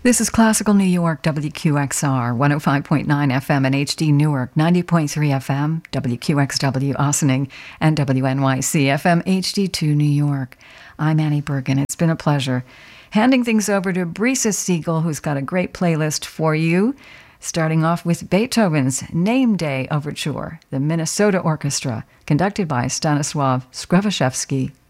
This is Classical New York, WQXR, 105.9 FM and HD Newark, 90.3 FM, WQXW Ossining, and WNYC FM HD2 New York. I'm Annie Bergen. It's been a pleasure. Handing things over to Brisa Siegel, who's got a great playlist for you, starting off with Beethoven's Name Day Overture, the Minnesota Orchestra, conducted by Stanislaw Skrebashevsky.